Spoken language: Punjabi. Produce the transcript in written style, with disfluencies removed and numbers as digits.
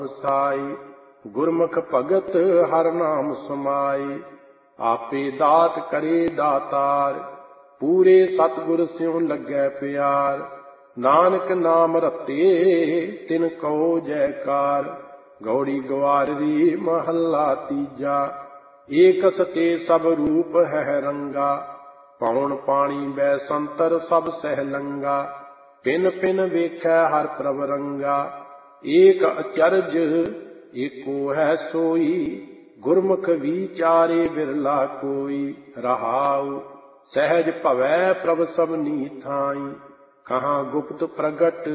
ਸਾਈ। ਗੁਰਮੁਖ ਭਗਤ ਹਰਿ ਨਾਮ ਸਮਾਈ। ਆਪੇ ਦਾਤ ਕਰੇ ਦਾਤਾਰ, ਪੂਰੇ ਸਤਿਗੁਰ ਸਿਉ ਲੱਗੈ ਪਿਆਰ। ਨਾਨਕ ਨਾਮ ਰਤੇ ਤਿਨ ਕਉ ਜੈਕਾਰ। ਗੌੜੀ ਗਵਾਰਰੀ ਮਹੱਲਾ ਤੀਜਾ। ਏਕ ਸਤੇ ਸਭ ਰੂਪ ਹੈ ਰੰਗਾ। ਪੌਣ ਪਾਣੀ ਬੈ ਸੰਤਰ ਸਭ ਸਹਿ ਲੰਗਾ। ਪਿਨ ਪਿਨ ਵੇਖੈ ਹਰਿ ਪ੍ਰਭ ਰੰਗਾ। ਏਕ ਅਚਰਜ ਏਕੋ ਹੈ ਸੋਈ। ਗੁਰਮੁਖ ਵਿਚਾਰੇ ਬਿਰਲਾ ਕੋਈ। ਰਹਾਉ ਸਹਿਜ ਭਵੈ ਪ੍ਰਭ ਸਭਨੀ ਥਾਈ। ਕਹਾਂ ਗੁਪਤ ਪ੍ਰਗਟ